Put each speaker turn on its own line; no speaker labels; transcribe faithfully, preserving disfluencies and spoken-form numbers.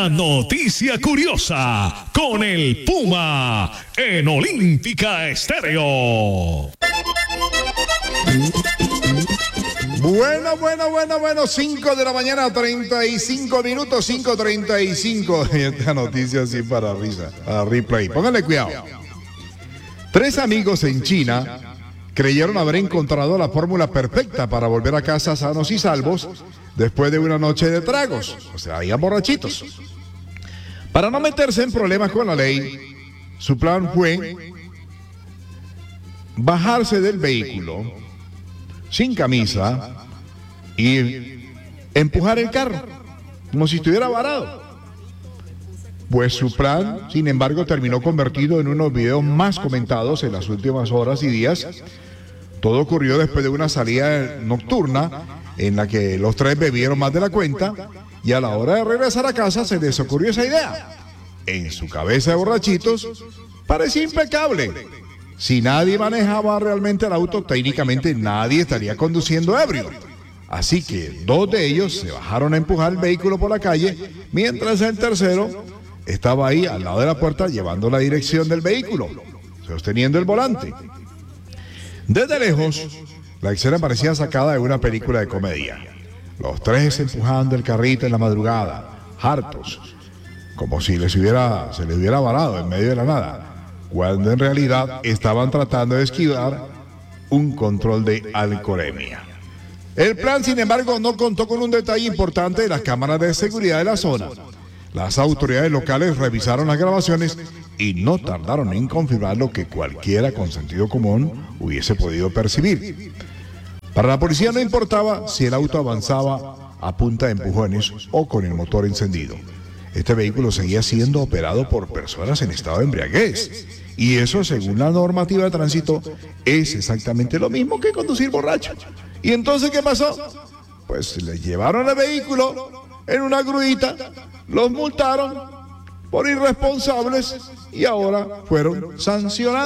una noticia curiosa con el Puma en Olímpica Estéreo.
Bueno, bueno, bueno, bueno, cinco de la mañana, treinta y cinco minutos, cinco treinta y cinco. Esta noticia así para risa, para replay. Pónganle cuidado. Tres amigos en China creyeron haber encontrado la fórmula perfecta para volver a casa sanos y salvos después de una noche de tragos, o sea, iban borrachitos. Para no meterse en problemas con la ley, su plan fue bajarse del vehículo sin camisa y empujar el carro como si estuviera varado. Pues su plan, sin embargo, terminó convertido en uno de los videos más comentados en las últimas horas y días. Todo ocurrió después de una salida nocturna en la que los tres bebieron más de la cuenta y a la hora de regresar a casa se les ocurrió esa idea. En su cabeza de borrachitos parecía impecable. Si nadie manejaba realmente el auto, técnicamente nadie estaría conduciendo ebrio. Así que dos de ellos se bajaron a empujar el vehículo por la calle, mientras el tercero estaba ahí al lado de la puerta llevando la dirección del vehículo, sosteniendo el volante. Desde lejos, la escena parecía sacada de una película de comedia. Los tres empujando el carrito en la madrugada, hartos, como si les hubiera, se les hubiera varado en medio de la nada, cuando en realidad estaban tratando de esquivar un control de alcoholemia. El plan, sin embargo, no contó con un detalle importante de las cámaras de seguridad de la zona. Las autoridades locales revisaron las grabaciones y no tardaron en confirmar lo que cualquiera con sentido común hubiese podido percibir. Para la policía no importaba si el auto avanzaba a punta de empujones o con el motor encendido. Este vehículo seguía siendo operado por personas en estado de embriaguez. Y eso, según la normativa de tránsito, es exactamente lo mismo que conducir borracho. ¿Y entonces qué pasó? Pues les llevaron el vehículo en una gruita, los multaron por irresponsables y ahora fueron sancionados.